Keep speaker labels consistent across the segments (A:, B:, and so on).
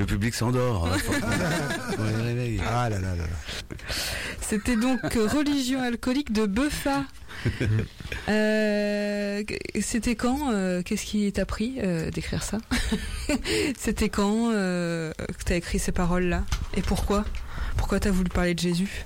A: le public s'endort. On les réveille.
B: Ah là là là là.
C: C'était donc Religion alcoolique de Beufa. C'était quand qu'est-ce qui t'a pris d'écrire ça? C'était quand que t'as écrit ces paroles-là? Et pourquoi t'as voulu parler de Jésus?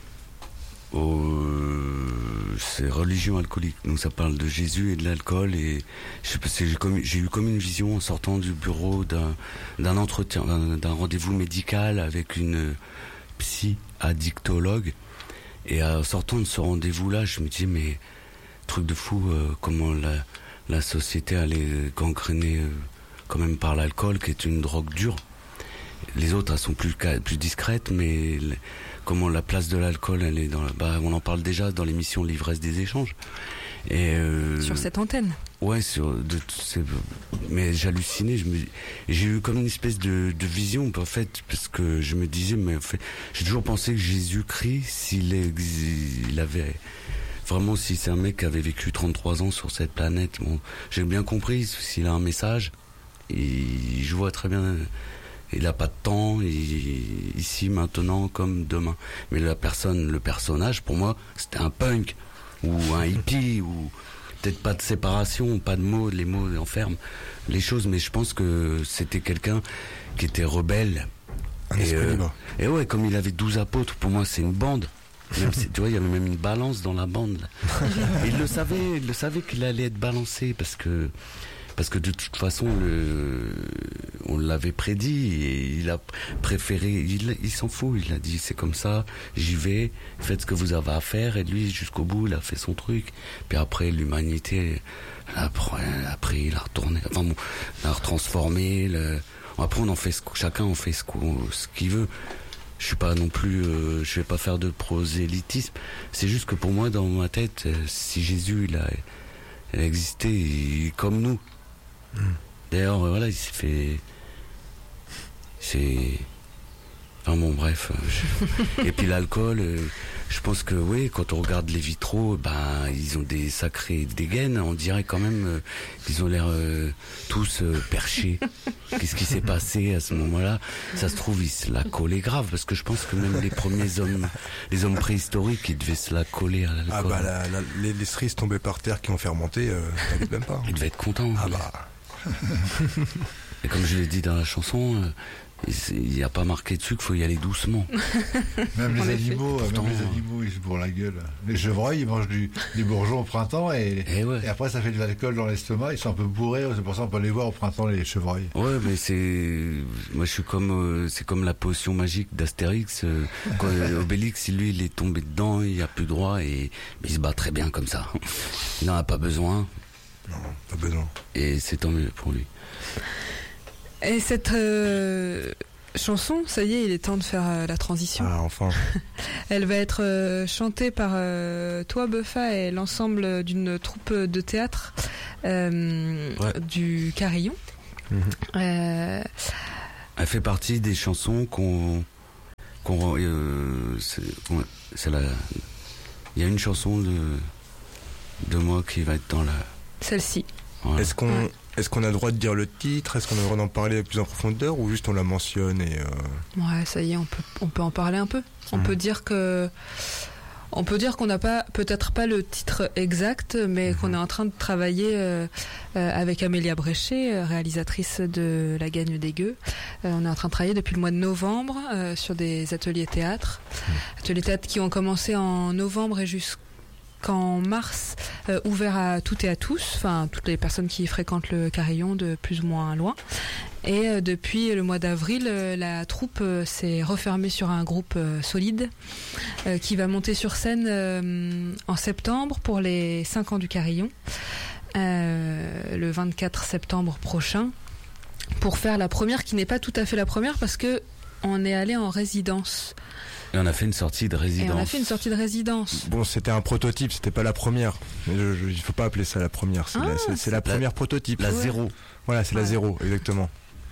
A: C'est Religion alcoolique, donc ça parle de Jésus et de l'alcool, et j'ai eu comme une vision en sortant du bureau d'un entretien, d'un rendez-vous médical avec une psy-addictologue, et en sortant de ce rendez-vous-là, je me disais mais truc de fou, comment la société elle est gangrénée quand même par l'alcool, qui est une drogue dure. Les autres elles sont plus discrètes, mais comment la place de l'alcool elle est on en parle déjà dans l'émission L'ivresse des échanges, et
C: sur cette antenne.
A: Ouais, mais j'hallucinais, j'ai eu comme une espèce de vision en fait, parce que je me disais mais en fait, j'ai toujours pensé que Jésus-Christ, il avait vraiment, si c'est un mec qui avait vécu 33 ans sur cette planète, bon, j'ai bien compris s'il a un message, je vois très bien. Il n'a pas de temps, ici, maintenant, comme demain. Mais le personnage, pour moi, c'était un punk, ou un hippie, ou peut-être pas de séparation, pas de mots, les mots enferment les choses, mais je pense que c'était quelqu'un qui était rebelle. Et ouais, comme il avait 12 apôtres, pour moi, c'est une bande. Même tu vois, il y avait même une balance dans la bande. Il le savait qu'il allait être balancé, parce que de toute façon on l'avait prédit, et il a préféré, il s'en fout, il a dit c'est comme ça, j'y vais, faites ce que vous avez à faire, et lui jusqu'au bout il a fait son truc. Puis après l'humanité après il a retourné, enfin bon, il a retransformé après chacun en fait ce qu'il veut. Je suis pas non plus, je vais pas faire de prosélytisme, c'est juste que pour moi dans ma tête, si Jésus il a existé, il est comme nous. D'ailleurs, voilà, il s'est fait. Enfin bon, bref. Et puis l'alcool, je pense que oui, quand on regarde les vitraux, ils ont des sacrés dégaines. On dirait quand même qu'ils ont l'air tous perchés. Qu'est-ce qui s'est passé à ce moment-là? Ça se trouve, ils se la collaient grave, parce que je pense que même les hommes préhistoriques, ils devaient se la coller à l'alcool.
B: Les cerises tombées par terre qui ont fermenté, ça n'allait même pas.
A: Ils devaient être contents. Et comme je l'ai dit dans la chanson, il n'y a pas marqué dessus qu'il faut y aller doucement.
D: Même les animaux, ils se bourrent la gueule. Les chevreuils, ils mangent des bourgeons au printemps, et après ça fait de l'alcool dans l'estomac, ils sont un peu bourrés, c'est pour ça qu'on peut les voir au printemps, les chevreuils.
A: Ouais, mais moi je suis c'est comme la potion magique d'Astérix, quand Obélix, lui, il est tombé dedans, il n'y a plus droit, mais il se bat très bien comme ça. Il n'en a pas besoin.
B: Non, pas besoin.
A: Et c'est tant mieux pour lui.
C: Et cette chanson, ça y est, il est temps de faire la transition.
B: Ah, enfin.
C: Elle va être chantée par toi, Beufa, et l'ensemble d'une troupe de théâtre du Carillon.
A: Elle fait partie des chansons il y a une chanson de moi qui va être dans la...
C: Celle-ci.
A: Voilà.
B: Est-ce qu'on a le droit de dire le titre? Est-ce qu'on a le droit d'en parler plus en profondeur, ou juste on la mentionne et
C: Ouais, ça y est, on peut en parler un peu. On peut dire qu'on n'a peut-être pas le titre exact, mais qu'on est en train de travailler avec Amélia Bréchet, réalisatrice de La Gagne des Gueux. On est en train de travailler depuis le mois de novembre sur des ateliers théâtre. Ateliers théâtre qui ont commencé en novembre et jusqu'en mars, ouvert à toutes et à tous, enfin toutes les personnes qui fréquentent le Carillon de plus ou moins loin. Et depuis le mois d'avril, la troupe s'est refermée sur un groupe solide qui va monter sur scène en septembre pour les 5 ans du Carillon, le 24 septembre prochain, pour faire la première, qui n'est pas tout à fait la première parce que on est allé en résidence.
A: Et on a fait une sortie de résidence.
B: Bon, c'était un prototype, c'était pas la première. Il faut pas appeler ça la première. C'est la première prototype.
A: La zéro.
B: Voilà, c'est la zéro, exactement.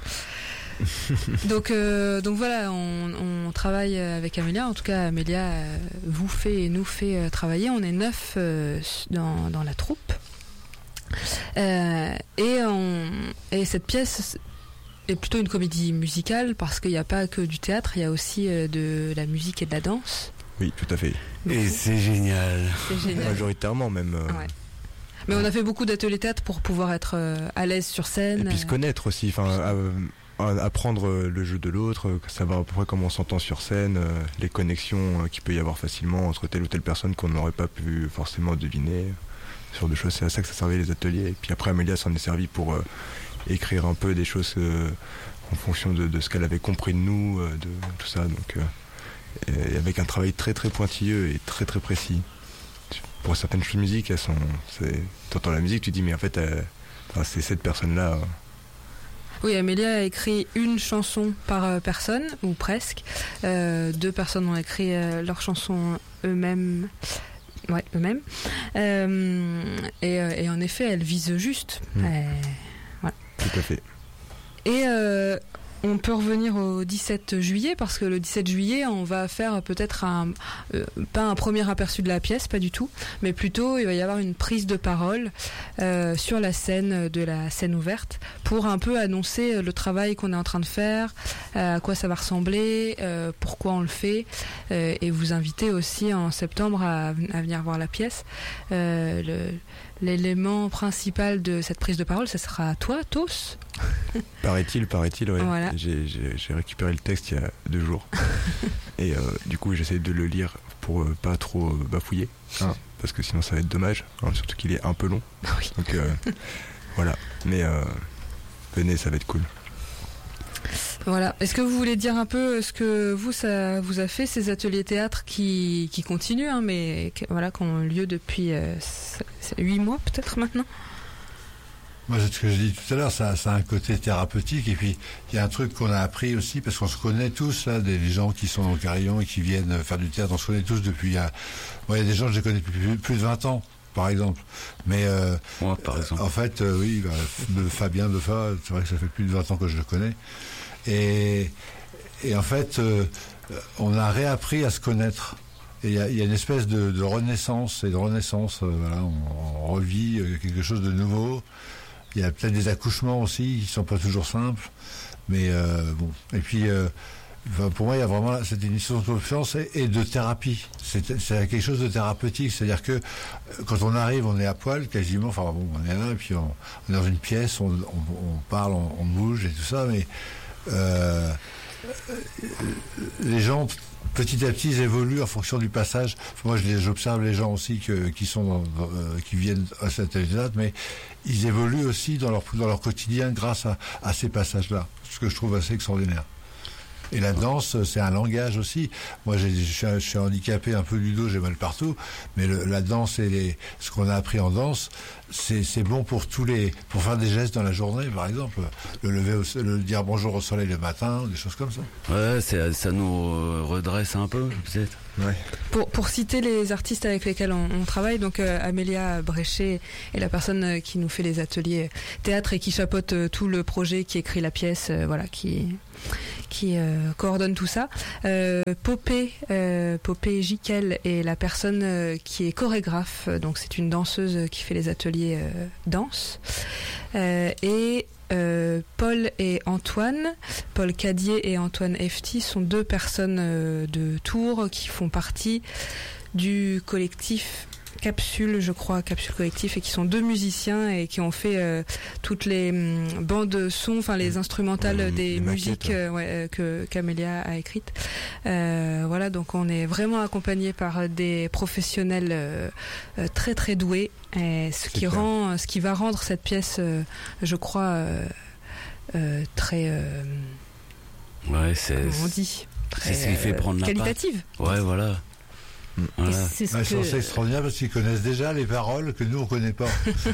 C: Donc voilà, on travaille avec Amélia. En tout cas, Amélia vous fait et nous fait travailler. On est 9 dans la troupe. Et cette pièce est plutôt une comédie musicale parce qu'il n'y a pas que du théâtre, il y a aussi de la musique et de la danse.
B: Oui, tout à fait.
A: Et c'est génial.
B: Majoritairement même.
C: Ouais. Mais on a fait beaucoup d'ateliers théâtre pour pouvoir être à l'aise sur scène.
B: Et puis se connaître aussi, apprendre le jeu de l'autre, savoir à peu près comment on s'entend sur scène, les connexions qu'il peut y avoir facilement entre telle ou telle personne qu'on n'aurait pas pu forcément deviner. Sur des choses, c'est à ça que ça servait les ateliers. Et puis après, Amélia s'en est servi pour écrire un peu des choses en fonction de ce qu'elle avait compris de nous, de tout ça. Donc, et avec un travail très très pointilleux et très très précis. Pour certaines choses de musique, t'entends la musique, tu dis mais en fait, c'est cette personne-là.
C: Oui, Amélia a écrit une chanson par personne, ou presque. 2 personnes ont écrit leurs chansons eux-mêmes. Ouais, eux-mêmes. Et en effet, elle vise juste.
B: Voilà. Tout à fait.
C: Et on peut revenir au 17 juillet, parce que le 17 juillet, on va faire peut-être pas un premier aperçu de la pièce, pas du tout, mais plutôt il va y avoir une prise de parole sur la scène de la scène ouverte, pour un peu annoncer le travail qu'on est en train de faire, à quoi ça va ressembler, pourquoi on le fait, et vous inviter aussi en septembre à venir voir la pièce. L'élément principal de cette prise de parole, ça sera toi, Tos.
B: Paraît-il, ouais.
C: Voilà.
B: J'ai récupéré le texte il y a 2 jours. Et du coup, j'essaie de le lire pour pas trop bafouiller. Parce que sinon, ça va être dommage. Surtout qu'il est un peu long.
C: Oui.
B: Donc, voilà. Mais venez, ça va être cool.
C: Voilà. Est-ce que vous voulez dire un peu ce que ça vous a fait, ces ateliers théâtre qui continuent, mais qui ont lieu depuis 8 mois peut-être maintenant?
D: Moi, c'est ce que je dis tout à l'heure, ça a un côté thérapeutique, et puis il y a un truc qu'on a appris aussi, parce qu'on se connaît tous, là, des gens qui sont dans le Carillon et qui viennent faire du théâtre, on se connaît tous depuis... Moi, il y a des gens que je connais depuis plus de 20 ans, par exemple. Mais
A: moi, par exemple.
D: En fait, oui, Fabien Defa, c'est vrai que ça fait plus de 20 ans que je le connais. Et en fait, on a réappris à se connaître. Et il y a une espèce de renaissance, voilà, on revit quelque chose de nouveau. Il y a peut-être des accouchements aussi qui sont pas toujours simples, mais bon. Et puis, pour moi, il y a vraiment cette initiation de confiance et de thérapie. C'est quelque chose de thérapeutique, c'est-à-dire que quand on arrive, on est à poil quasiment. Enfin bon, on est là et puis on est dans une pièce, on parle, on bouge et tout ça, mais les gens petit à petit ils évoluent en fonction du passage. Moi j'observe les gens aussi qui viennent à cette étape, mais ils évoluent aussi dans leur quotidien grâce à ces passages-là, ce que je trouve assez extraordinaire. Et la danse, c'est un langage aussi. Moi, je suis handicapé un peu du dos, j'ai mal partout, mais la danse et ce qu'on a appris en danse, c'est bon pour pour faire des gestes dans la journée, par exemple, le dire bonjour au soleil le matin, des choses comme ça.
A: Ouais, ça nous redresse un peu, peut-être.
B: Ouais.
C: Pour citer les artistes avec lesquels on travaille, donc Amélia Bréchet est la personne qui nous fait les ateliers théâtre et qui chapeaute tout le projet, qui écrit la pièce, qui coordonne tout ça. Popé Jiquel est la personne qui est chorégraphe, donc c'est une danseuse qui fait les ateliers danse. Et Paul Cadier et Antoine Efti sont 2 personnes de Tours qui font partie du collectif Capsule Collectif, et qui sont 2 musiciens et qui ont fait toutes les bandes son, enfin les instrumentales des musiques qu'Amélia a écrites. Voilà, donc on est vraiment accompagné par des professionnels très très doués, et ce qui va rendre cette pièce, je crois, très
A: ouais,
C: comment on dit, très
A: c'est ce qui fait prendre
C: qualitative.
A: Ouais, voilà.
D: Voilà. C'est extraordinaire parce qu'ils connaissent déjà les paroles que nous on connaît pas.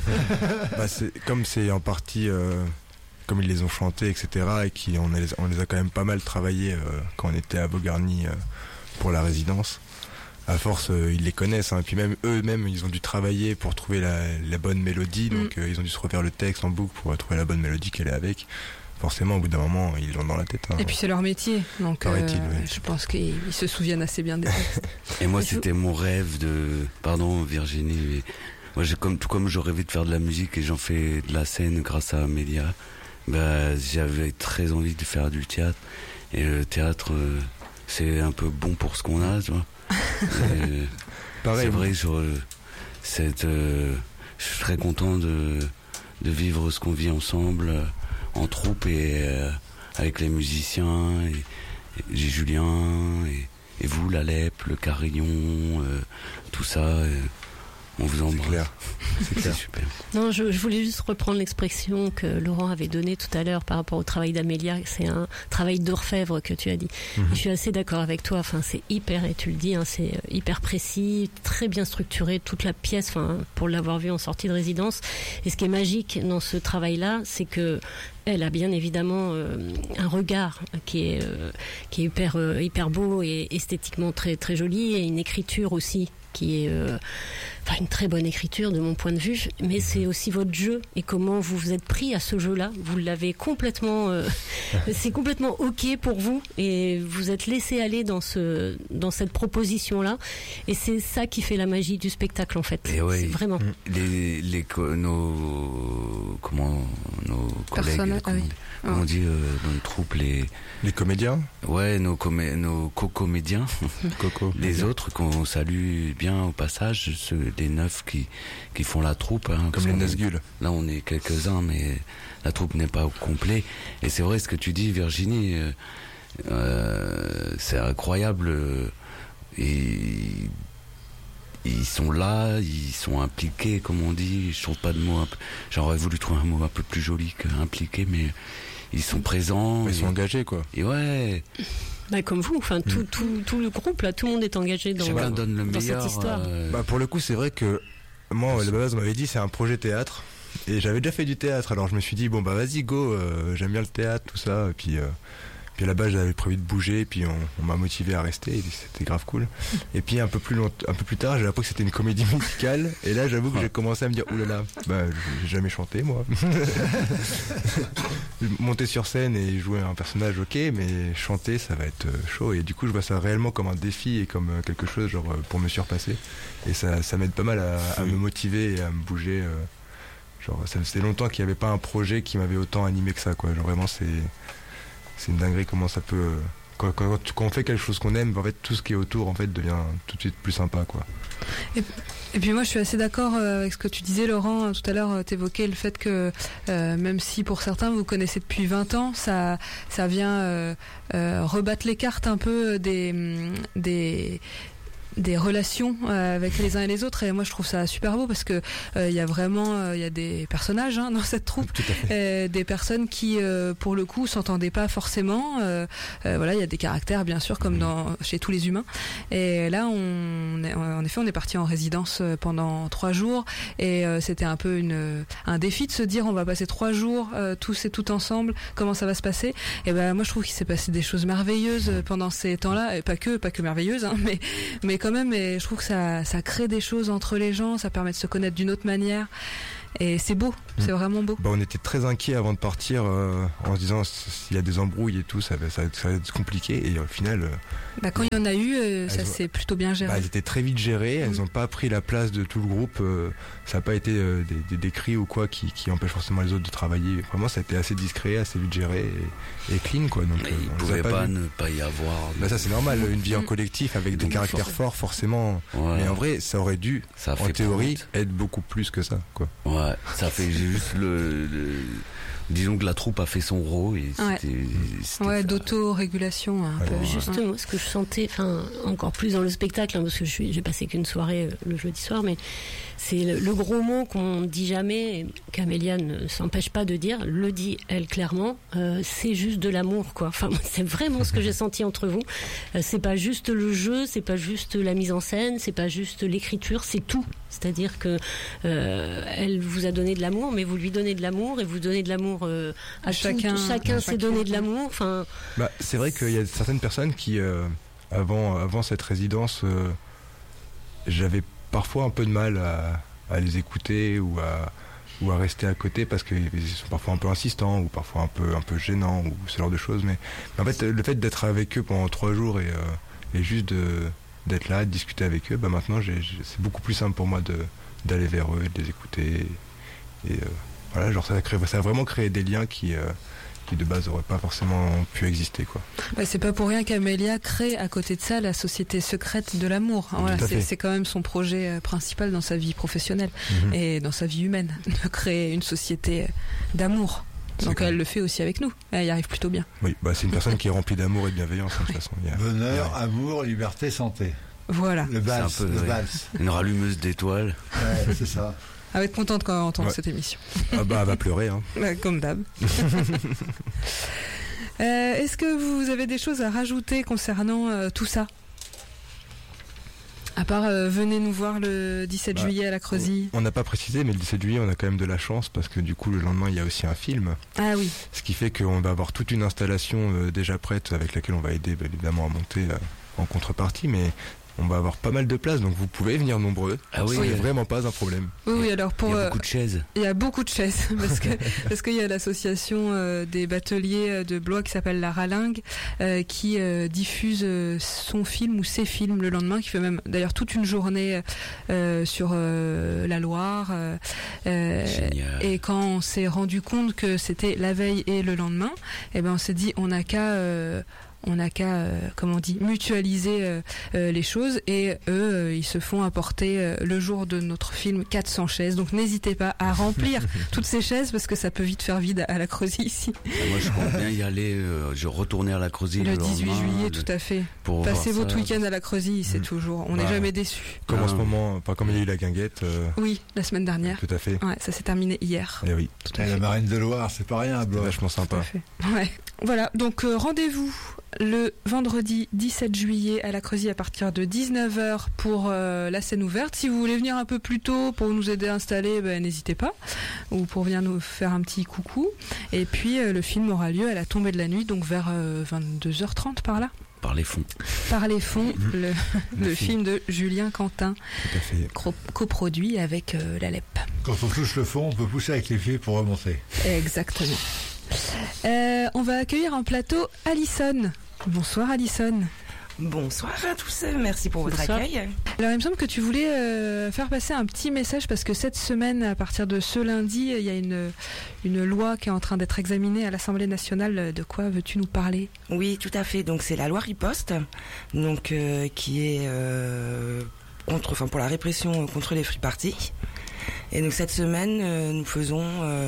B: Comme c'est en partie comme ils les ont chantés, etc. et on les a quand même pas mal travaillés quand on était à Beaugarny pour la résidence. À force, ils les connaissent, et puis même eux-mêmes, ils ont dû travailler pour trouver la bonne mélodie. Donc ils ont dû se refaire le texte en boucle pour trouver la bonne mélodie qu'elle est avec. Forcément, au bout d'un moment, ils l'ont dans la tête.
C: Et puis c'est leur métier, donc je pense qu'ils se souviennent assez bien des textes.
A: Et moi, c'était mon rêve Pardon, Virginie, mais moi, tout comme je rêvais de faire de la musique, et j'en fais de la scène grâce à Amélia, J'avais très envie de faire du théâtre. Et le théâtre, c'est un peu bon pour ce qu'on a, tu vois.
B: Pareil.
A: C'est vrai, je suis très content de vivre ce qu'on vit ensemble, en troupe et avec les musiciens. J'ai Julien et vous, la LEP, le Carillon, tout ça. On vous embrasse.
B: C'est clair.
A: C'est super.
E: Non, je voulais juste reprendre l'expression que Laurent avait donnée tout à l'heure par rapport au travail d'Amélia. C'est un travail d'orfèvre que tu as dit. Je suis assez d'accord avec toi. Enfin, c'est hyper, et tu le dis, c'est hyper précis, très bien structuré, toute la pièce, pour l'avoir vu en sortie de résidence. Et ce qui est magique dans ce travail-là, c'est que elle a bien évidemment un regard qui est hyper beau et esthétiquement très très joli, et une écriture aussi qui est une très bonne écriture de mon point de vue, mais c'est aussi votre jeu et comment vous vous êtes pris à ce jeu-là. Vous l'avez complètement, c'est complètement ok pour vous et vous êtes laissé aller dans cette proposition-là, et c'est ça qui fait la magie du spectacle en fait. Et oui, c'est vraiment
A: nos collègues, comment on dit dans le troupe, les
B: comédiens.
A: Ouais, nos co-comédiens. Les autres qu'on salue bien au passage, les 9 qui font la troupe.
B: Comme les Nazgûl.
A: Là, on est quelques-uns, mais la troupe n'est pas au complet. Et c'est vrai ce que tu dis, Virginie. C'est incroyable. Et ils sont là, ils sont impliqués, comme on dit. Je trouve pas de mot. J'aurais voulu trouver un mot un peu plus joli que impliqué, mais ils sont présents.
B: Ils sont engagés, quoi.
A: Et ouais.
E: Comme vous, tout le groupe là, tout le monde est engagé dans cette histoire.
B: Pour le coup, c'est vrai que moi, la base, on m'avait dit c'est un projet théâtre, et j'avais déjà fait du théâtre, alors je me suis dit vas-y go, j'aime bien le théâtre, tout ça, et puis là-bas j'avais prévu de bouger, et puis on m'a motivé à rester, et c'était grave cool. Et puis un peu plus tard, j'ai appris que c'était une comédie musicale, et là j'avoue que j'ai commencé à me dire oulala, j'ai jamais chanté moi. Monter sur scène et jouer un personnage, ok, mais chanter ça va être chaud, et du coup je vois ça réellement comme un défi et comme quelque chose genre pour me surpasser, et ça m'aide pas mal à me motiver et à me bouger. Ça faisait longtemps qu'il n'y avait pas un projet qui m'avait autant animé que ça, quoi. Genre vraiment c'est une dinguerie comment ça peut quand on fait quelque chose qu'on aime, en fait tout ce qui est autour en fait devient tout de suite plus sympa, quoi.
C: Et puis moi je suis assez d'accord avec ce que tu disais, Laurent. Tout à l'heure t'évoquais le fait que même si pour certains vous connaissez depuis 20 ans, ça vient rebattre les cartes un peu des relations avec les uns et les autres, et moi je trouve ça super beau parce que il y a des personnages dans cette troupe, des personnes qui pour le coup s'entendaient pas forcément, il y a des caractères bien sûr comme chez tous les humains, et là en effet on est parti en résidence pendant 3 jours, et c'était un peu un défi de se dire on va passer 3 jours tous et toutes ensemble, comment ça va se passer. Et moi je trouve qu'il s'est passé des choses merveilleuses pendant ces temps-là, et pas que merveilleuses, mais quand même, et je trouve que ça crée des choses entre les gens, ça permet de se connaître d'une autre manière, et c'est beau, c'est vraiment beau.
B: On était très inquiets avant de partir, en se disant s'il y a des embrouilles et tout, ça va être compliqué, et au final
C: quand il y en a eu, ça s'est plutôt bien géré.
B: Elles étaient très vite gérées, elles n'ont pas pris la place de tout le groupe, ça n'a pas été des cris ou quoi qui empêchent forcément les autres de travailler. Vraiment ça a été assez discret, assez vite géré et clean, quoi. Donc,
A: il ne pouvait pas ne pas y avoir
B: ça c'est normal, une vie en collectif avec des caractères forts forcément, mais en vrai ça aurait dû en théorie être beaucoup plus que ça, quoi.
A: Ouais, ça fait juste disons que la troupe a fait son rôle, et
C: c'était d'autorégulation un peu.
E: Justement, ce que je sentais, encore plus dans le spectacle, parce que j'ai passé qu'une soirée le jeudi soir, mais c'est le gros mot qu'on dit jamais, et qu'Amélia ne s'empêche pas de dire, le dit elle clairement, c'est juste de l'amour, quoi. C'est vraiment ce que j'ai senti entre vous. C'est pas juste le jeu, c'est pas juste la mise en scène, c'est pas juste l'écriture, c'est tout. C'est-à-dire que elle vous a donné de l'amour, mais vous lui donnez de l'amour, et vous donnez de l'amour à chacun s'est donné de l'amour.
B: C'est vrai qu'il y a certaines personnes qui avant cette résidence, j'avais parfois un peu de mal à les écouter ou à rester à côté, parce qu'ils sont parfois un peu insistants ou parfois un peu gênants ou ce genre de choses, mais en fait le fait d'être avec eux pendant 3 jours et juste d'être là, de discuter avec eux, maintenant c'est beaucoup plus simple pour moi d'aller vers eux, de les écouter, et voilà, genre ça a vraiment créé des liens qui de base n'auraient pas forcément pu exister, quoi.
C: C'est pas pour rien qu'Amélia crée à côté de ça la société secrète de l'amour. Voilà, c'est quand même son projet principal dans sa vie professionnelle et dans sa vie humaine, de créer une société d'amour. Donc elle le fait aussi avec nous, elle y arrive plutôt bien.
B: Oui, c'est une personne qui est remplie d'amour et de bienveillance, de toute façon.
D: Bonheur, amour, liberté, santé.
C: Voilà.
D: Le Bals.
A: Une rallumeuse d'étoiles.
D: Ouais, c'est ça.
C: Elle va être contente quand elle entend cette émission.
B: Elle va pleurer, hein.
C: Comme d'hab. Est-ce que vous avez des choses à rajouter concernant tout ça ? À part venez nous voir le 17 juillet à la Creusie.
B: On n'a pas précisé, mais le 17 juillet, on a quand même de la chance parce que du coup, le lendemain, il y a aussi un film.
C: Ah oui.
B: Ce qui fait qu'on va avoir toute une installation déjà prête avec laquelle on va aider évidemment à monter en contrepartie, mais on va avoir pas mal de places, donc vous pouvez venir nombreux.
A: Ah oui,
B: c'est vraiment pas un problème.
C: Oui, alors
A: il y a beaucoup de chaises.
C: Il y a beaucoup de chaises parce qu'il y a l'association des bateliers de Blois qui s'appelle La Ralingue qui diffuse son film ou ses films le lendemain, qui fait même d'ailleurs toute une journée sur la Loire. Et quand on s'est rendu compte que c'était la veille et le lendemain, on s'est dit on n'a qu'à mutualiser les choses, et eux, ils se font apporter le jour de notre film 400 chaises. Donc n'hésitez pas à remplir toutes ces chaises parce que ça peut vite faire vide à la Creusie ici.
A: Moi, je compte bien y aller. Je retourner à la Creusie
C: le 18 juillet, tout à fait. Passez votre week-end à la Creusie, c'est toujours. On n'est jamais déçus.
B: Comme en ce moment, comme il y a eu la guinguette.
C: Oui, la semaine dernière.
B: Tout à fait.
C: Ouais, ça s'est terminé hier.
B: Et oui.
D: La Marine de Loire, c'est pas rien à Blois.
B: C'est vachement sympa.
C: Ouais. Voilà. Donc rendez-vous le vendredi 17 juillet à la Creusie à partir de 19h pour la scène ouverte. Si vous voulez venir un peu plus tôt pour nous aider à installer, n'hésitez pas. Ou pour venir nous faire un petit coucou. Et puis le film aura lieu à la tombée de la nuit, donc vers 22h30 par là.
A: Par les fonds.
C: Par les fonds, le film de Julien Quentin,
B: tout à fait.
C: coproduit avec la LEP.
D: Quand on touche le fond, on peut pousser avec les pieds pour remonter.
C: Exactement. On va accueillir en plateau Alison. Bonsoir Alison.
F: Bonsoir à tous, merci pour votre accueil.
C: Alors il me semble que tu voulais faire passer un petit message parce que cette semaine, à partir de ce lundi, il y a une loi qui est en train d'être examinée à l'Assemblée nationale. De quoi veux-tu nous parler ?
F: Oui, tout à fait. Donc c'est la loi Riposte, donc qui est pour la répression contre les free parties. Et donc cette semaine, nous faisons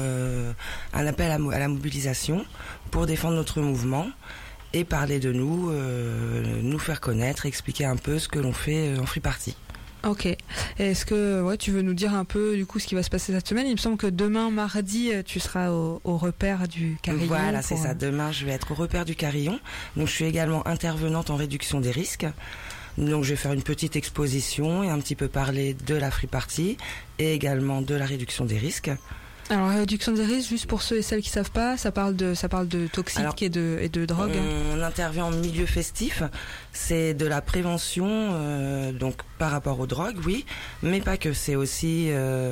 F: un appel à la mobilisation pour défendre notre mouvement et parler de nous, nous faire connaître, expliquer un peu ce que l'on fait en free party.
C: Ok. Est-ce que tu veux nous dire un peu du coup ce qui va se passer cette semaine ? Il me semble que demain, mardi, tu seras au repère du Carillon.
F: Voilà, c'est ça. Demain, je vais être au repère du Carillon. Donc je suis également intervenante en réduction des risques. Donc je vais faire une petite exposition et un petit peu parler de la free party et également de la réduction des risques.
C: Alors, réduction des risques, juste pour ceux et celles qui savent pas, ça parle de toxiques et de drogue.
F: On intervient en milieu festif, c'est de la prévention, donc par rapport aux drogues, oui, mais pas que, c'est aussi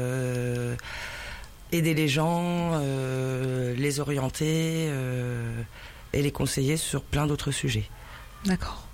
F: aider les gens, les orienter et les conseiller sur plein d'autres sujets.
C: D'accord.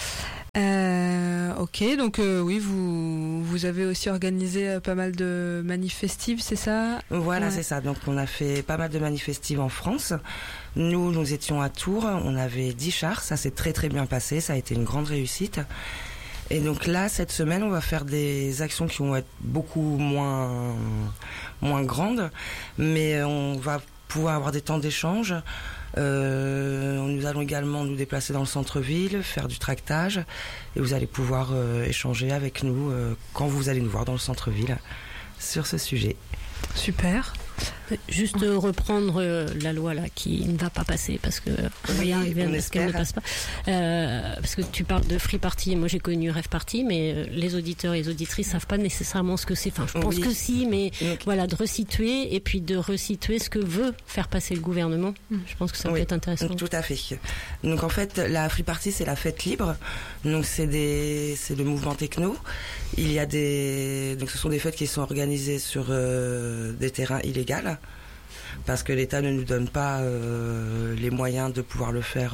C: Ok, donc oui, vous avez aussi organisé pas mal de manifs festives, c'est ça ?
F: Voilà, c'est ça. Donc on a fait pas mal de manifs festives en France. Nous étions à Tours, on avait 10 chars, ça s'est très très bien passé, ça a été une grande réussite. Et donc là, cette semaine, on va faire des actions qui vont être beaucoup moins grandes, mais on va pouvoir avoir des temps d'échange. Nous allons également nous déplacer dans le centre-ville, faire du tractage, et vous allez pouvoir échanger avec nous quand vous allez nous voir dans le centre-ville sur ce sujet.
E: Super. Juste reprendre la loi là qui ne va pas passer parce que on va y arriver parce qu'elle ne passe pas. Parce que tu parles de free party, moi j'ai connu rave party, mais les auditeurs et les auditrices savent pas nécessairement ce que c'est. Enfin, je pense que si, mais voilà, de resituer et puis de resituer ce que veut faire passer le gouvernement. Je pense que ça peut être intéressant.
F: Tout à fait. Donc en fait, la free party c'est la fête libre. Donc c'est le mouvement techno. Il y a donc ce sont des fêtes qui sont organisées sur des terrains illégaux. Parce que l'État ne nous donne pas les moyens de pouvoir le faire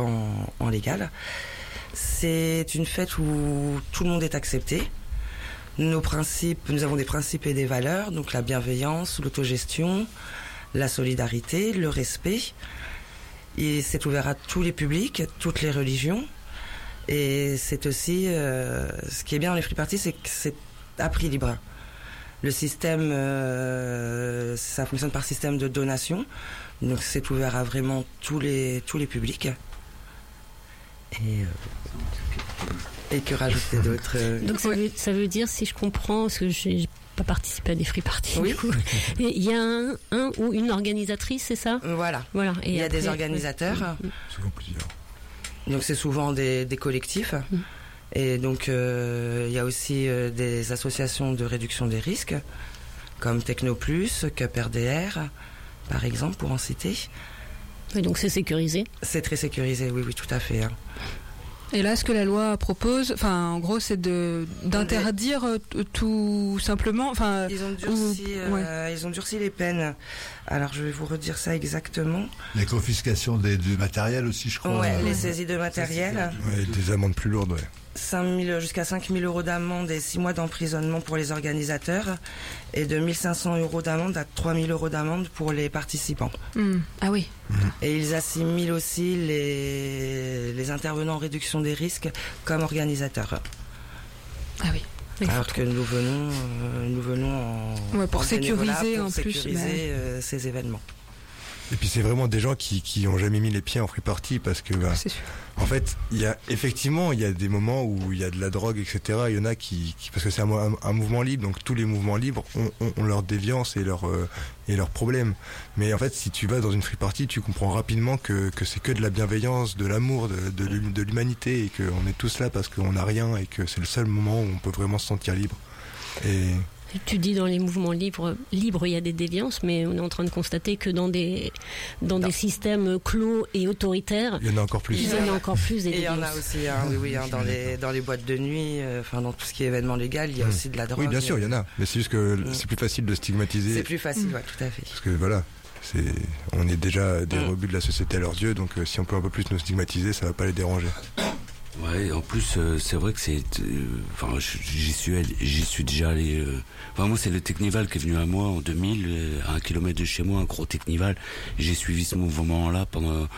F: en légal. C'est une fête où tout le monde est accepté. Nos principes, nous avons des principes et des valeurs, donc la bienveillance, l'autogestion, la solidarité, le respect. Et c'est ouvert à tous les publics, toutes les religions. Et c'est aussi, ce qui est bien dans les free parties, c'est que c'est à prix libre. Le système, ça fonctionne par système de donation. Donc c'est ouvert à vraiment tous les publics. Et que rajouter d'autres
E: Donc ça veut dire, si je comprends, parce que j'ai pas participé à des free parties,
F: Oui.
E: du coup. Il y a un ou une organisatrice, c'est ça ?
F: Voilà.
E: Et
F: Il y a
E: après,
F: des organisateurs.
B: Souvent plusieurs.
F: Donc c'est souvent des collectifs. Et donc il y a aussi des associations de réduction des risques, comme Technoplus, Cup RDR, par exemple, pour en citer.
E: Oui, donc c'est sécurisé.
F: C'est très sécurisé, oui, tout à fait.
C: Et là, ce que la loi propose, enfin, en gros, c'est d'interdire tout simplement. Enfin,
F: ils ont durci les peines. Alors, je vais vous redire ça exactement.
D: Les confiscations du matériel aussi, je crois.
F: Ouais, les saisies de matériel.
B: Ouais, des amendes plus lourdes, ouais.
F: Jusqu'à 5 000 euros d'amende et 6 mois d'emprisonnement pour les organisateurs, et de 1 500 euros d'amende à 3 000 euros d'amende pour les participants.
C: Ah oui.
F: Et ils assimilent aussi les intervenants en réduction des risques comme organisateurs.
C: Ah oui.
F: Alors que nous venons
C: pour sécuriser en plus
F: ces événements.
B: Et puis c'est vraiment des gens qui ont jamais mis les pieds en free party, parce que
C: C'est sûr.
B: en fait il y a des moments où il y a de la drogue, etc. Il y en a qui parce que c'est un mouvement libre, donc tous les mouvements libres ont leur déviance et leurs problèmes. Mais en fait, si tu vas dans une free party, tu comprends rapidement que c'est que de la bienveillance, de l'amour, de l'humanité, et qu'on est tous là parce qu'on n'a rien, et que c'est le seul moment où on peut vraiment se sentir libre. Et
E: tu dis dans les mouvements libres, il y a des déviances, mais on est en train de constater que dans des systèmes clos et autoritaires,
B: il y en a encore plus.
E: Il y en a encore plus des
F: et il y en
E: déviances.
F: a aussi, dans les boîtes de nuit, dans tout ce qui est événement légal, il y a aussi de la drogue.
B: Oui, bien sûr, il y en a. Mais c'est juste que c'est plus facile de stigmatiser.
F: C'est plus facile, tout à fait.
B: Parce que voilà, on est déjà des rebuts de la société à leurs yeux, donc si on peut un peu plus nous stigmatiser, ça va pas les déranger.
A: Ouais, en plus c'est vrai que c'est, enfin j'y suis déjà allé. Moi c'est le Technival qui est venu à moi en 2000, à 1 kilomètre de chez moi, un gros Technival. J'ai suivi ce mouvement-là pendant,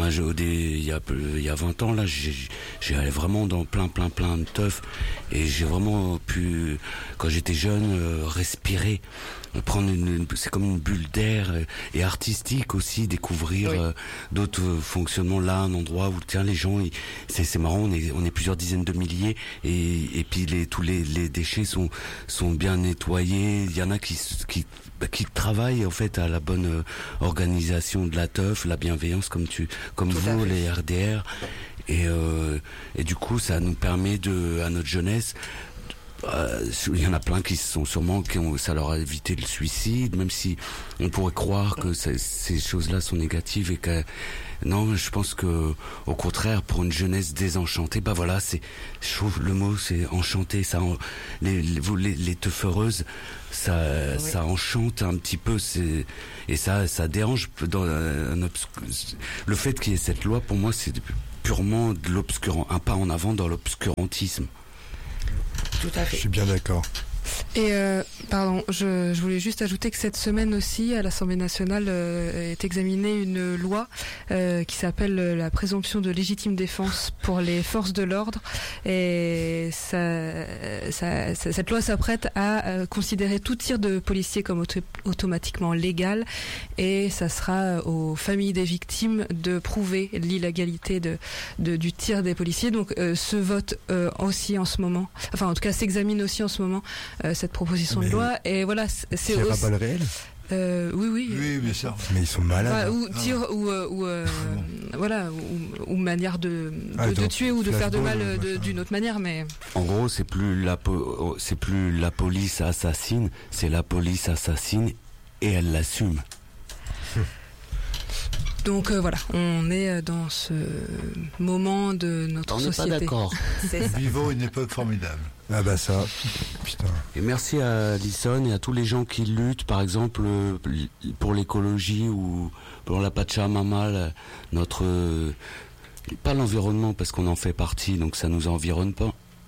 A: il y a 20 ans là, j'ai allé vraiment dans plein de teufs, et j'ai vraiment pu, quand j'étais jeune, respirer. Prendre c'est comme une bulle d'air, et artistique aussi, découvrir d'autres fonctionnements. Là, un endroit où tiens, les gens, c'est marrant, on est plusieurs dizaines de milliers, et puis tous les déchets sont bien nettoyés. Il y en a qui travaillent en fait à la bonne organisation de la teuf, la bienveillance, comme vous, les RDR, et du coup ça nous permet à notre jeunesse. Il y en a plein qui ça leur a évité le suicide, même si on pourrait croire que ces choses-là sont négatives, et que non, je pense que au contraire, pour une jeunesse désenchantée, je trouve le mot c'est enchanté, ça, les teuffereuses, ça enchante un petit peu, et ça dérange le fait qu'il y ait cette loi. Pour moi, c'est purement un pas en avant dans l'obscurantisme.
F: Tout à fait.
B: Je suis bien d'accord.
C: Et je voulais juste ajouter que cette semaine aussi, à l'Assemblée nationale, est examinée une loi qui s'appelle la présomption de légitime défense pour les forces de l'ordre. Et cette loi s'apprête à considérer tout tir de policier comme automatiquement légal. Et ça sera aux familles des victimes de prouver l'illégalité du tir des policiers. Donc ce vote aussi en ce moment, enfin en tout cas s'examine aussi en ce moment, cette proposition de loi, et voilà, c'est
B: à
C: aussi
B: balles réelles.
C: Oui,
D: bien sûr.
B: Mais ils sont malades.
C: ou tir ou manière de tuer ou de faire de mal d'une autre manière, mais
A: en gros c'est plus la police assassine, c'est la police assassine, et elle l'assume.
C: donc voilà, on est dans ce moment de notre société.
A: On n'est pas d'accord.
D: Vivons une époque formidable.
B: Ah bah ça, putain.
A: Et merci à Alison et à tous les gens qui luttent, par exemple, pour l'écologie ou pour la Pachamama, pas l'environnement, parce qu'on en fait partie, donc ça nous environne pas.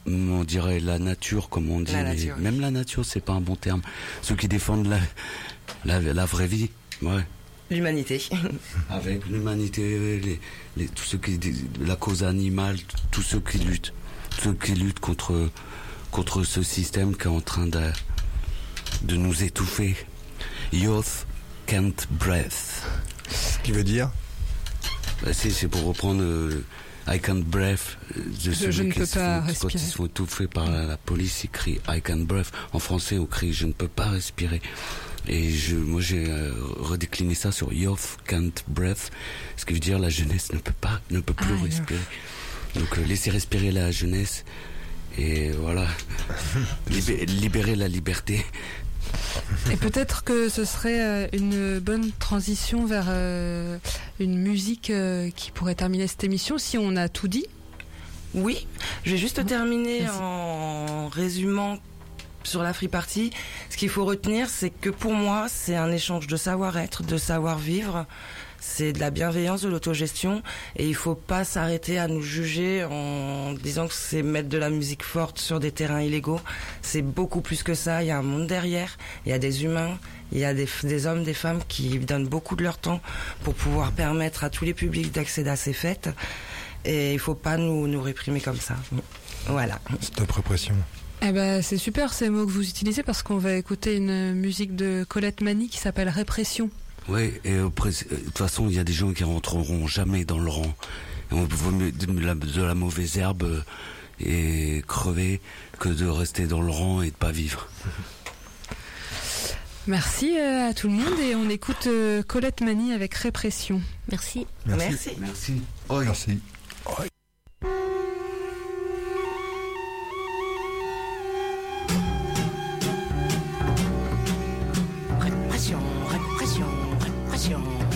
A: on dirait la nature, comme on dit. Même la nature, c'est pas un bon terme. Ceux qui défendent la vraie vie, ouais.
F: L'humanité.
A: Avec l'humanité, tous ceux qui la cause animale, tous ceux qui luttent contre ce système qui est en train de nous étouffer. Youth can't breathe.
B: Ce qui veut dire
A: c'est pour reprendre I can't breathe de ceux
C: je ne peux pas
A: quand
C: respirer.
A: ils sont étouffés par la police, ils crient I can't breathe. En français, on crie je ne peux pas respirer. Et moi j'ai redécliné ça sur Youth can't breathe, ce qui veut dire la jeunesse ne peut plus respirer. Donc laissez respirer la jeunesse et voilà, libérer la liberté.
C: Et peut-être que ce serait une bonne transition vers une musique qui pourrait terminer cette émission si on a tout dit.
F: Oui, je vais juste terminer en résumant sur la Free Party. Ce qu'il faut retenir, c'est que pour moi, c'est un échange de savoir-être, de savoir-vivre. C'est de la bienveillance, de l'autogestion, et il faut pas s'arrêter à nous juger en disant que c'est mettre de la musique forte sur des terrains illégaux. C'est beaucoup plus que ça. Il y a un monde derrière, il y a des humains, il y a des hommes, des femmes qui donnent beaucoup de leur temps pour pouvoir permettre à tous les publics d'accéder à ces fêtes. Et il faut pas nous réprimer comme ça. Voilà.
B: Stop répression.
C: Eh ben, c'est super ces mots que vous utilisez parce qu'on va écouter une musique de Colette Mani qui s'appelle Répression.
A: Oui, et de toute façon, il y a des gens qui rentreront jamais dans le rang. Et on vaut mieux de la mauvaise herbe et crever que de rester dans le rang et de pas vivre.
C: Merci à tout le monde et on écoute Colette Mani avec Répression.
E: Merci.
F: Merci.
A: Merci.
D: Merci.